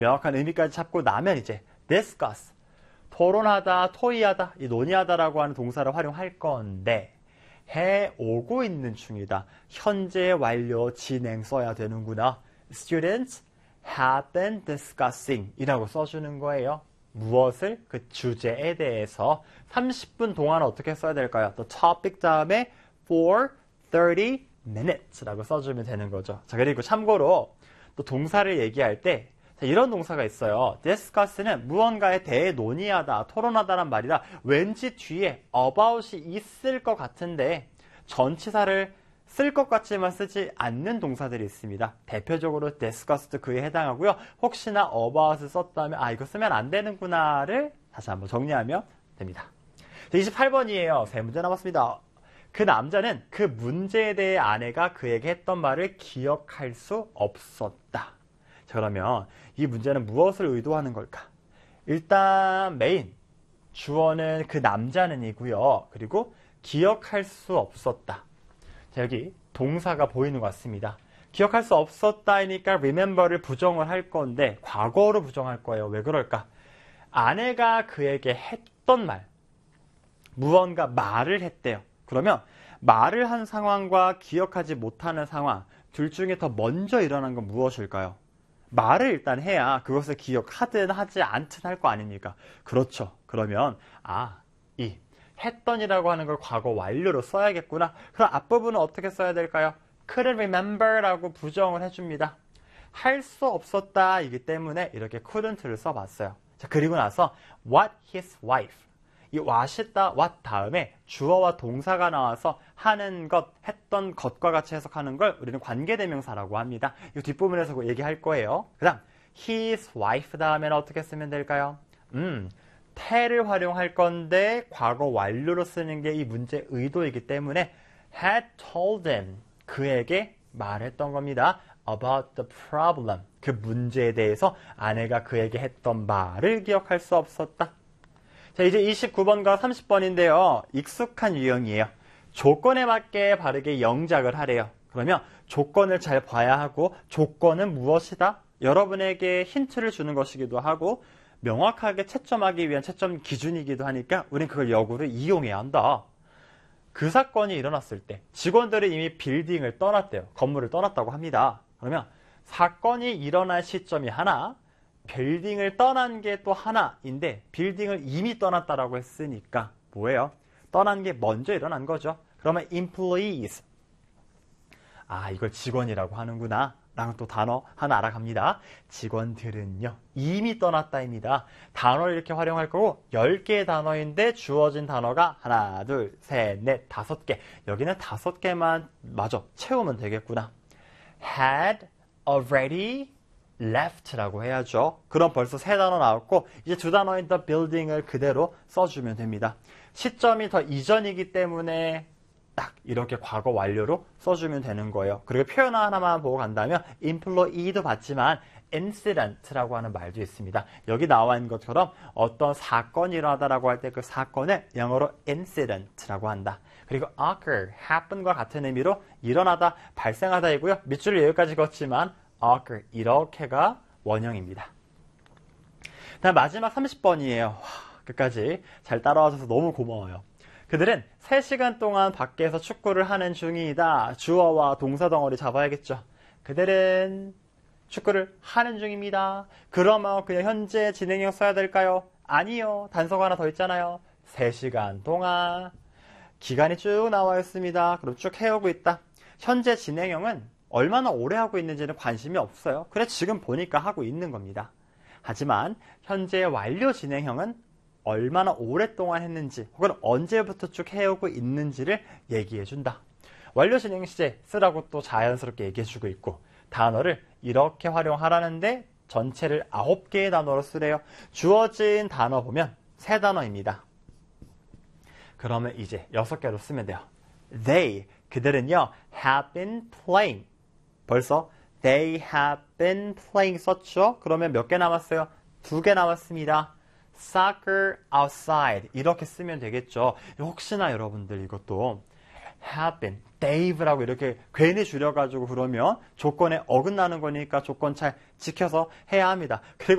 명확한 의미까지 잡고 나면 이제 discuss, 토론하다, 토의하다, 이 논의하다라고 하는 동사를 활용할 건데 해오고 있는 중이다. 현재 완료 진행 써야 되는구나. Students have been discussing 이라고 써주는 거예요. 무엇을? 그 주제에 대해서 30분 동안 어떻게 써야 될까요? The topic 다음에 for 30 minutes 라고 써주면 되는 거죠. 자, 그리고 참고로 또 동사를 얘기할 때 이런 동사가 있어요. discuss는 무언가에 대해 논의하다, 토론하다란 말이라 왠지 뒤에 about이 있을 것 같은데 전치사를 쓸 것 같지만 쓰지 않는 동사들이 있습니다. 대표적으로 discussed 그에 해당하고요. 혹시나 about을 썼다면 이거 쓰면 안 되는구나를 다시 한번 정리하면 됩니다. 28번이에요. 세 문제 남았습니다. 그 남자는 그 문제에 대해 아내가 그에게 했던 말을 기억할 수 없었다. 자, 그러면 이 문제는 무엇을 의도하는 걸까? 일단 메인 주어는 그 남자는 이고요. 그리고 기억할 수 없었다. 자, 여기 동사가 보이는 것 같습니다. 기억할 수 없었다니까 remember를 부정을 할 건데 과거로 부정할 거예요. 왜 그럴까? 아내가 그에게 했던 말, 무언가 말을 했대요. 그러면 말을 한 상황과 기억하지 못하는 상황 둘 중에 더 먼저 일어난 건 무엇일까요? 말을 일단 해야 그것을 기억하든 하지 않든 할 거 아닙니까? 그렇죠. 그러면 이 했던이라고 하는 걸 과거 완료로 써야겠구나. 그럼 앞부분은 어떻게 써야 될까요? couldn't remember라고 부정을 해줍니다. 할 수 없었다 이기 때문에 이렇게 couldn't를 써봤어요. 자, 그리고 나서 what his wife, 이 what이다 what 다음에 주어와 동사가 나와서 하는 것, 했던 것과 같이 해석하는 걸 우리는 관계대명사라고 합니다. 이 뒷부분에서 얘기할 거예요. 그 다음 his wife 다음에는 어떻게 쓰면 될까요? 태를 활용할 건데 과거 완료로 쓰는 게 이 문제의 의도이기 때문에 had told him, 그에게 말했던 겁니다. about the problem, 그 문제에 대해서 아내가 그에게 했던 말을 기억할 수 없었다. 자, 이제 29번과 30번인데요. 익숙한 유형이에요. 조건에 맞게 바르게 영작을 하래요. 그러면 조건을 잘 봐야 하고 조건은 무엇이다? 여러분에게 힌트를 주는 것이기도 하고 명확하게 채점하기 위한 채점 기준이기도 하니까 우린 그걸 역으로 이용해야 한다. 그 사건이 일어났을 때 직원들이 이미 빌딩을 떠났대요. 건물을 떠났다고 합니다. 그러면 사건이 일어날 시점이 하나, 빌딩을 떠난 게 또 하나인데 빌딩을 이미 떠났다라고 했으니까 뭐예요? 떠난 게 먼저 일어난 거죠. 그러면 employees, 이걸 직원이라고 하는구나 라는 또 단어 하나 알아갑니다. 직원들은요 이미 떠났다입니다. 단어를 이렇게 활용할 거고 10개의 단어인데 주어진 단어가 하나, 둘, 셋, 넷, 5개. 여기는 5개만 마저 채우면 되겠구나. had already left라고 해야죠. 그럼 벌써 3단어 나왔고 이제 2단어인 the building을 그대로 써주면 됩니다. 시점이 더 이전이기 때문에 딱 이렇게 과거 완료로 써주면 되는 거예요. 그리고 표현 하나만 보고 간다면 employee도 봤지만 incident라고 하는 말도 있습니다. 여기 나와 있는 것처럼 어떤 사건이 일어나다라고 할 때 그 사건을 영어로 incident라고 한다. 그리고 occur, happen과 같은 의미로 일어나다, 발생하다이고요. 밑줄을 여기까지 걷지만 occur, 이렇게가 원형입니다. 다음 마지막 30번이에요. 끝까지 잘 따라와줘서 너무 고마워요. 그들은 3시간 동안 밖에서 축구를 하는 중이다. 주어와 동사 덩어리 잡아야겠죠. 그들은 축구를 하는 중입니다. 그러면 그냥 현재 진행형 써야 될까요? 아니요. 단서가 하나 더 있잖아요. 3시간 동안. 기간이 쭉 나와 있습니다. 그럼 쭉 해오고 있다. 현재 진행형은 얼마나 오래 하고 있는지는 관심이 없어요. 그래 지금 보니까 하고 있는 겁니다. 하지만 현재 완료 진행형은 얼마나 오랫동안 했는지 혹은 언제부터 쭉 해오고 있는지를 얘기해준다. 완료 진행 시제 쓰라고 또 자연스럽게 얘기해주고 있고 단어를 이렇게 활용하라는데 전체를 9개의 단어로 쓰래요. 주어진 단어 보면 3단어입니다. 그러면 이제 6개로 쓰면 돼요. They, 그들은요 have been playing. 벌써 they have been playing 썼죠? 그러면 몇 개 남았어요? 2개 남았습니다. soccer outside 이렇게 쓰면 되겠죠. 혹시나 여러분들 이것도 have been, they've라고 이렇게 괜히 줄여가지고 그러면 조건에 어긋나는 거니까 조건 잘 지켜서 해야 합니다. 그리고